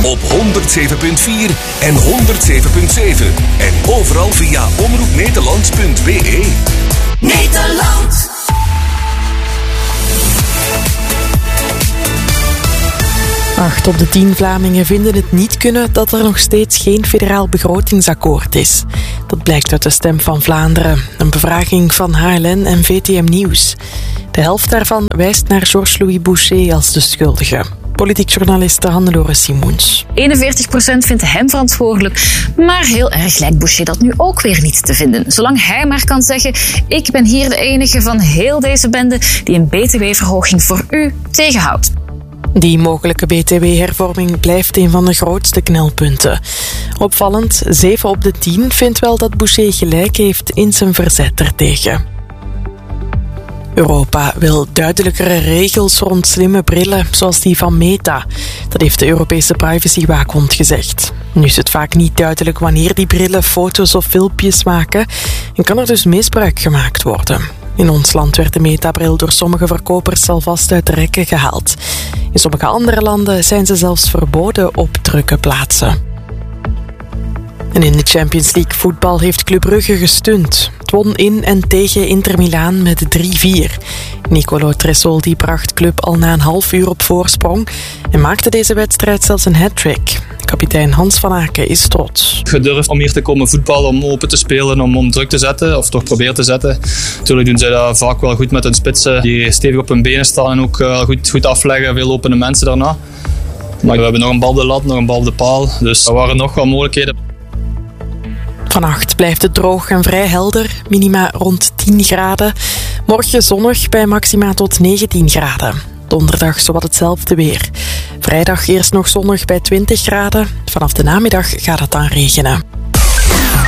op 107.4 en 107.7. En overal via omroepnederland.be. Nederland. Acht op de 10 Vlamingen vinden het niet kunnen dat er nog steeds geen federaal begrotingsakkoord is. Dat blijkt uit de Stem van Vlaanderen, een bevraging van HLN en VTM Nieuws. De helft daarvan wijst naar Georges-Louis Boucher als de schuldige. Politiek journaliste Hannelore Simoens. 41% vindt hem verantwoordelijk, maar heel erg lijkt Boucher dat nu ook weer niet te vinden. Zolang hij maar kan zeggen, ik ben hier de enige van heel deze bende die een btw-verhoging voor u tegenhoudt. Die mogelijke btw-hervorming blijft een van de grootste knelpunten. Opvallend, 7 op de 10 vindt wel dat Boucher gelijk heeft in zijn verzet ertegen. Europa wil duidelijkere regels rond slimme brillen, zoals die van Meta. Dat heeft de Europese privacywaakhond gezegd. Nu is het vaak niet duidelijk wanneer die brillen foto's of filmpjes maken en kan er dus misbruik gemaakt worden. In ons land werd de Meta-bril door sommige verkopers alvast uit de rekken gehaald. In sommige andere landen zijn ze zelfs verboden op drukke plaatsen. En in de Champions League voetbal heeft Club Brugge gestund. Het won in en tegen Inter Milaan met 3-4. Nicolo Tresoldi bracht Club al na een half uur op voorsprong en maakte deze wedstrijd zelfs een hat-trick. Kapitein Hans van Aken is trots. Gedurfd om hier te komen voetballen, om open te spelen, om druk te zetten, of toch proberen te zetten. Natuurlijk doen zij dat vaak wel goed met hun spitsen, die stevig op hun benen staan en ook goed afleggen, veel opene mensen daarna. Maar we hebben nog een bal op de lat, nog een bal op de paal, dus er waren nog wel mogelijkheden. Vannacht blijft het droog en vrij helder, minima rond 10 graden. Morgen zonnig bij maxima tot 19 graden. Donderdag zowat hetzelfde weer. Vrijdag eerst nog zonnig bij 20 graden. Vanaf de namiddag gaat het dan regenen.